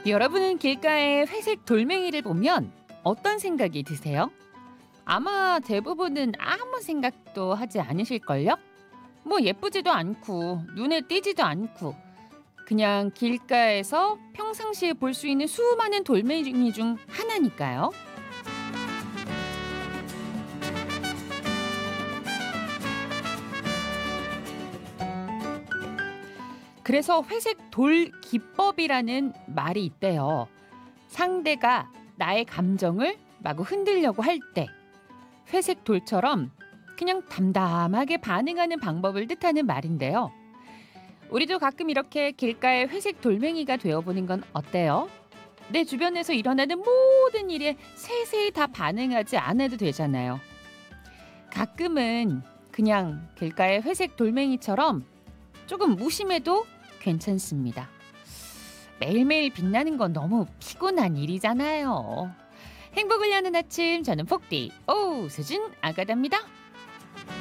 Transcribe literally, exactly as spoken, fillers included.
여러분은 길가에 회색 돌멩이를 보면 어떤 생각이 드세요? 아마 대부분은 아무 생각도 하지 않으실걸요? 뭐 예쁘지도 않고 눈에 띄지도 않고 그냥 길가에서 평상시에 볼 수 있는 수많은 돌멩이 중 하나니까요. 그래서 회색 돌 기법이라는 말이 있대요. 상대가 나의 감정을 마구 흔들려고 할 때 회색 돌처럼 그냥 담담하게 반응하는 방법을 뜻하는 말인데요. 우리도 가끔 이렇게 길가의 회색 돌멩이가 되어보는 건 어때요? 내 주변에서 일어나는 모든 일에 세세히 다 반응하지 않아도 되잖아요. 가끔은 그냥 길가의 회색 돌멩이처럼 조금 무심해도 괜찮습니다. 매일매일 빛나는 건 너무 피곤한 일이잖아요. 행복을 여는 아침, 저는 폭디 오수진 아가다입니다.